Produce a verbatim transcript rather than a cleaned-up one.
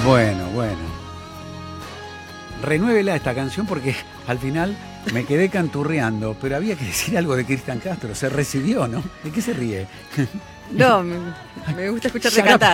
Bueno, bueno. Renuévela esta canción porque al final me quedé canturreando, pero había que decir algo de Cristian Castro. Se recibió, ¿no? ¿De qué se ríe? No, me, me gusta escucharte Shut up, cantar.